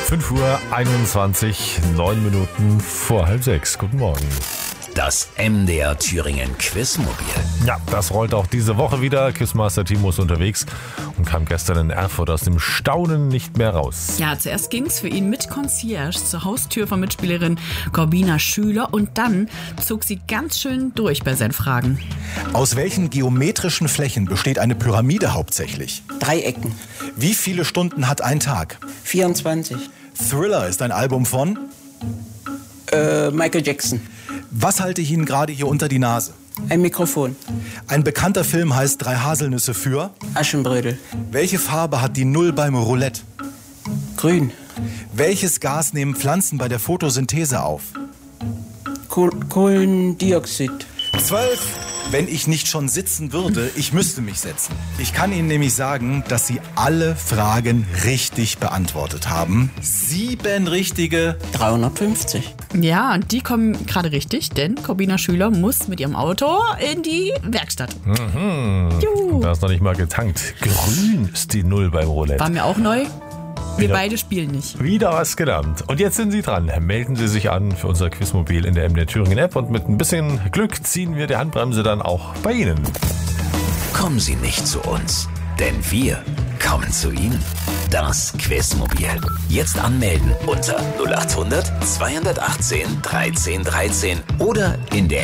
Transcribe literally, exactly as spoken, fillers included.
fünf Uhr einundzwanzig, neun Minuten vor halb sechs. Guten Morgen. Das M D R Thüringen Quizmobil. Ja, das rollt auch diese Woche wieder. Quizmaster Timo ist unterwegs und kam gestern in Erfurt aus dem Staunen nicht mehr raus. Ja, zuerst ging es für ihn mit Concierge zur Haustür von Mitspielerin Corbina Schüler und dann zog sie ganz schön durch bei seinen Fragen. Aus welchen geometrischen Flächen besteht eine Pyramide hauptsächlich? Dreiecken. Wie viele Stunden hat ein Tag? vierundzwanzig. Thriller ist ein Album von? Äh, Michael Jackson. Was halte ich Ihnen gerade hier unter die Nase? Ein Mikrofon. Ein bekannter Film heißt Drei Haselnüsse für? Aschenbrödel. Welche Farbe hat die Null beim Roulette? Grün. Welches Gas nehmen Pflanzen bei der Photosynthese auf? Koh- Kohlendioxid. Zwölf. Wenn ich nicht schon sitzen würde, ich müsste mich setzen. Ich kann Ihnen nämlich sagen, dass Sie alle Fragen richtig beantwortet haben. Sieben richtige. dreihundertfünfzig. Ja, und die kommen gerade richtig, denn Corbina Schüler muss mit ihrem Auto in die Werkstatt. Mhm. Juhu. Da ist noch nicht mal getankt. Grün ist die Null beim Roulette. War mir auch neu. Wir Wieder. beide spielen nicht. Wieder was gelernt. Und jetzt sind Sie dran. Melden Sie sich an für unser Quizmobil in der M D R Thüringen App und mit ein bisschen Glück ziehen wir die Handbremse dann auch bei Ihnen. Kommen Sie nicht zu uns, denn wir kommen zu Ihnen. Das Quizmobil. Jetzt anmelden unter null acht hundert zweihundertachtzehn dreizehn dreizehn oder in der